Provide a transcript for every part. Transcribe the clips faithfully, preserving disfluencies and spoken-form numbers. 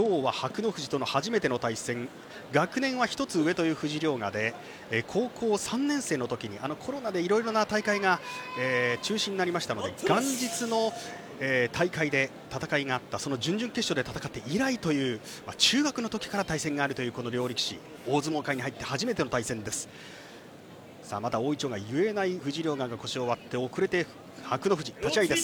今日は白野富士との初めての対戦、学年はひとつ上という富士陵河で、えー、高校さんねん生の時にあのコロナでいろいろな大会が、えー、中止になりましたので、元日の、えー、大会で戦いがあった、その準々決勝で戦って以来という、まあ、中学の時から対戦があるというこの両力士、大相撲界に入って初めての対戦です。さあまだ大いちょうが言えない富士陵河が腰を割って遅れて白野富士、立ち合いです。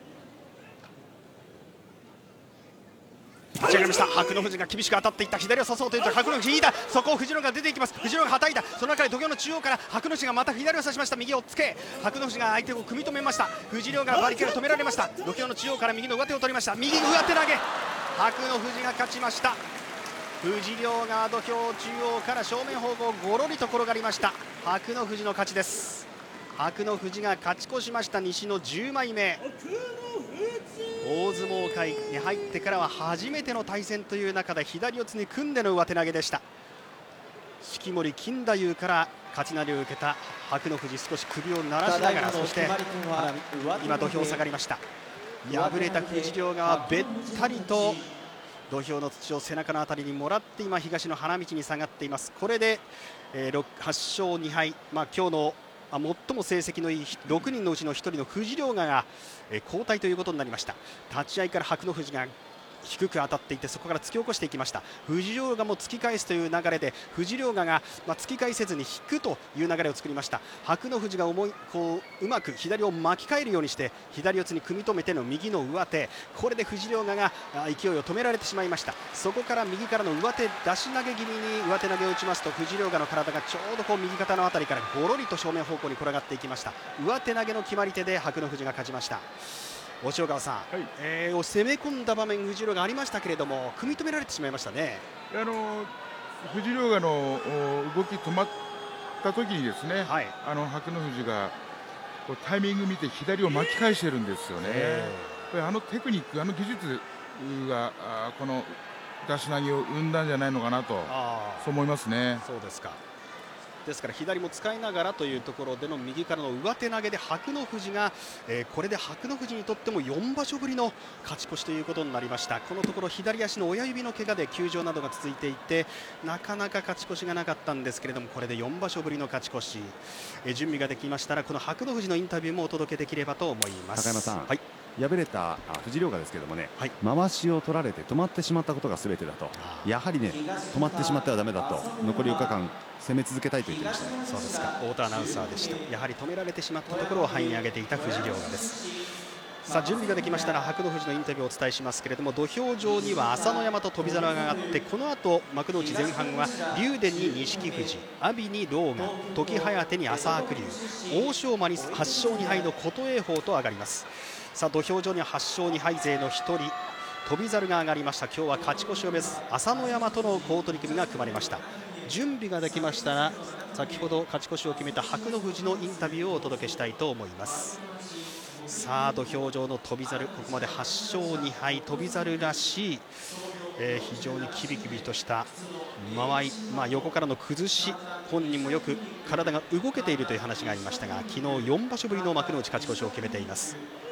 立ち上がりました。白野富士が厳しく当たっていった。左を刺そうというと白野富士引いた。そこを富士陵が出ていきます。富士陵がはたいた。その中で土俵の中央から白野富士がまた左を刺しました。右をつけ、白野富士が相手を組み止めました。富士陵がバリケード止められました。土俵の中央から右の上手を取りました。右上手投げ、白野富士が勝ちました。富士陵が土俵中央から正面方向ごろりと転がりました。白野富士の勝ちです。白野富士が勝ち越しました。西のじゅうまいめ。大相撲界に入ってからは初めての対戦という中で左四つに組んでの上手投げでした。式守金太夫から勝ちなりを受けた白野富士、少し首を鳴らしながら、そして今土俵下がりました。敗れた富士陵側、べったりと土俵の土を背中のあたりにもらって今東の花道に下がっています。これで、えー、はち勝に敗、まあ、今日の最も成績のいいろくにんのうちのひとりの富士陵河が、えー、交代ということになりました。立ち合いから白野富士が低く当たっていて、そこから突き起こしていきました。富士陵河も突き返すという流れで富士陵河が、まあ、突き返せずに引くという流れを作りました。白野富士が思いこううまく左を巻き替えるようにして左四つに組み止めての右の上手、これで富士陵河が勢いを止められてしまいました。そこから右からの上手出し投げ気味に上手投げを打ちますと、富士陵河の体がちょうどこう右肩のあたりからごろりと正面方向に転がっていきました。上手投げの決まり手で白野富士が勝ちました。押尾川さん、はい、えー、攻め込んだ場面、富士陵がありましたけれども組み止められてしまいましたね。 あの富士陵河の動き止まった時にですね、はい、あの白野富士がこうタイミング見て左を巻き返してるんですよね。これあのテクニック、あの技術があこの出し投げを生んだんじゃないのかなと、そう思いますね。 そうですか。ですから左も使いながらというところでの右からの上手投げで白野富士が、えー、これで白野富士にとってもよんばしょぶりの勝ち越しということになりました。このところ左足の親指の怪我で休場などが続いていてなかなか勝ち越しがなかったんですけれども、これでよんばしょぶりの勝ち越し、えー、準備ができましたらこの白野富士のインタビューもお届けできればと思います。 高山さん、はい、敗れた富士陵河ですけどもね、はい、回しを取られて止まってしまったことがすべてだと、やはりね止まってしまってはだめだと、残りよっかかん攻め続けたいと言ってましたね。 そうですか、太田アナウンサーでした。やはり止められてしまったところを這い上げていた富士陵河です。さあ準備ができましたら白野富士のインタビューをお伝えしますけれども、土俵上には朝乃山と翔猿が上がって、この後幕内前半は竜電に錦富士、阿炎に狼雅、時疾風に朝白龍、欧勝馬にはち勝に敗の琴恵峰と上がります。さあ土俵上にははち勝に敗勢のひとり翔猿が上がりました。今日は勝ち越しを目指す朝乃山との好取組が組まれました。準備ができましたら先ほど勝ち越しを決めた白野富士のインタビューをお届けしたいと思います。さあ土俵上の翔猿、ここまではち勝に敗、翔猿らしい、えー、非常にキビキビとした間合い、まあ、横からの崩し、本人もよく体が動けているという話がありましたが、昨日よんばしょぶりの幕内勝ち越しを決めています。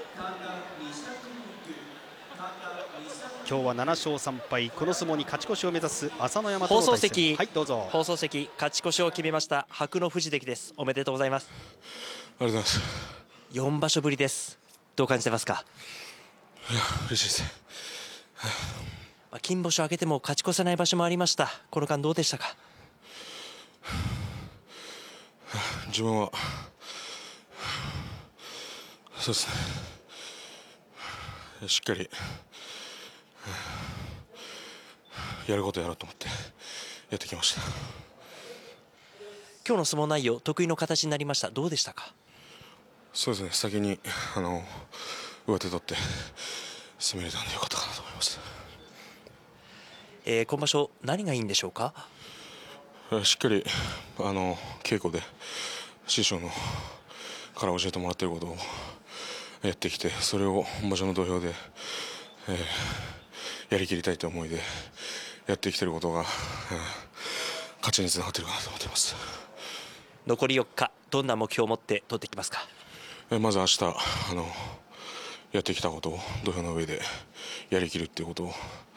今日はなな勝さん敗、この相撲に勝ち越しを目指す朝乃山との対戦。 放送席、 はい、どうぞ。 放送席、勝ち越しを決めました白野富士関です。おめでとうございます。 ありがとうございます。 よんばしょぶりです。どう感じてますか？ いや、嬉しいですね。 まあ、金星を挙げても勝ち越せない場所もありました。この間どうでしたか？ 自分はそうですね、しっかりやることやろうと思ってやってきました。 今日の相撲内容、得意の形になりました。どうでしたか？ そうですね、先にあの上手取って攻めれたんでよかったかなと思います。 えー、今場所何がいいんでしょうか？ しっかりあの稽古で師匠のから教えてもらっていることをやってきて、それを本場所の土俵で、えー、やりきりたいという思いでやってきていることが、えー、勝ちにつながっているかなと思っています。 残りよっか、どんな目標を持って取っていきますか？ えー、まず明日あのやってきたことを土俵の上でやりきるということを